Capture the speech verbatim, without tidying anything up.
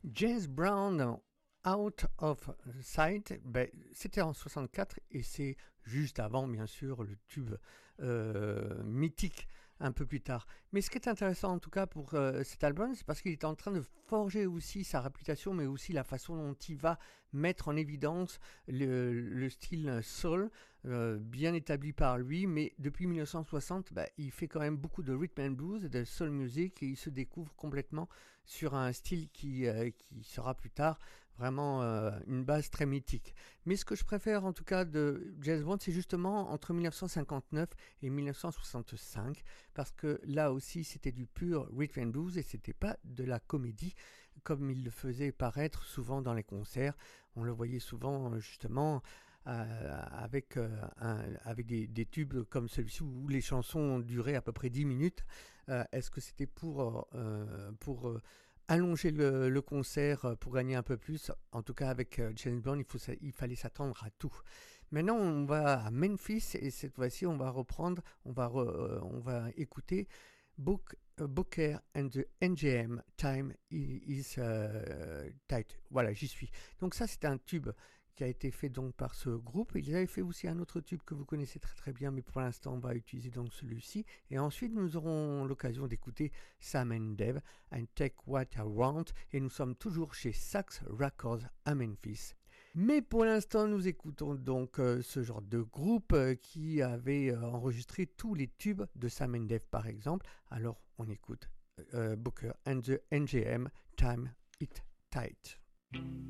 James Brown, Out of Sight, ben, c'était en soixante-quatre et c'est juste avant, bien sûr, le tube euh, mythique un peu plus tard. Mais ce qui est intéressant en tout cas pour euh, cet album, c'est parce qu'il est en train de forger aussi sa réputation, mais aussi la façon dont il va mettre en évidence le, le style soul, euh, bien établi par lui, mais depuis mille neuf cent soixante, bah, il fait quand même beaucoup de rhythm and blues et de soul music et il se découvre complètement sur un style qui, euh, qui sera plus tard vraiment euh, une base très mythique. Mais ce que je préfère en tout cas de James Brown, c'est justement entre mille neuf cent cinquante-neuf et mille neuf cent soixante-cinq, parce que là aussi c'était du pur rhythm and blues et c'était pas de la comédie comme il le faisait paraître souvent dans les concerts. On le voyait souvent justement euh, avec, euh, un, avec des, des tubes comme celui-ci où les chansons duraient à peu près dix minutes. Euh, est-ce que c'était pour, euh, pour euh, allonger le, le concert pour gagner un peu plus? En tout cas avec euh, James Brown, il, faut, il fallait s'attendre à tout. Maintenant on va à Memphis et cette fois-ci on va reprendre, on va, re, euh, on va écouter Book, uh, Booker and the N G M, Time is uh, Tight. Voilà, j'y suis. Donc ça, c'est un tube qui a été fait donc par ce groupe. Ils avaient fait aussi un autre tube que vous connaissez très très bien, mais pour l'instant, on va utiliser donc celui-ci. Et ensuite, nous aurons l'occasion d'écouter Sam and Dave, and Take What I Want. Et nous sommes toujours chez Sax Records à Memphis. Mais pour l'instant, nous écoutons donc euh, ce genre de groupe euh, qui avait euh, enregistré tous les tubes de Sam and Dave, par exemple. Alors, on écoute euh, Booker and the N G M, Time It Tight.